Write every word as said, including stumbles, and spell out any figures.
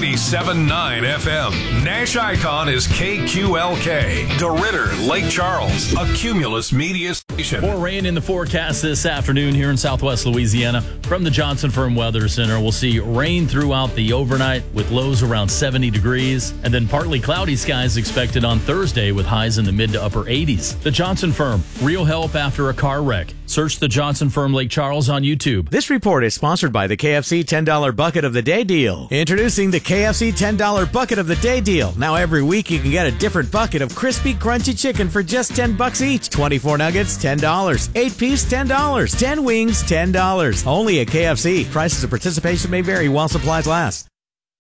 ninety-seven point nine F M. Nash Icon is K Q L K. DeRidder, Lake Charles, a Cumulus media station. More rain in the forecast this afternoon here in southwest Louisiana. From the Johnson Firm Weather Center, we'll see rain throughout the overnight with lows around seventy degrees. And then partly cloudy skies expected on Thursday with highs in the mid to upper eighties. The Johnson Firm, real help after a car wreck. Search the Johnson Firm Lake Charles on YouTube. This report is sponsored by the K F C ten dollar Bucket of the Day deal. Introducing the K F C ten dollar Bucket of the Day deal. Now every week you can get a different bucket of crispy, crunchy chicken for just ten bucks each. twenty-four nuggets, ten dollars. eight piece, ten dollars. ten wings, ten dollars. Only at K F C. Prices of participation may vary while supplies last.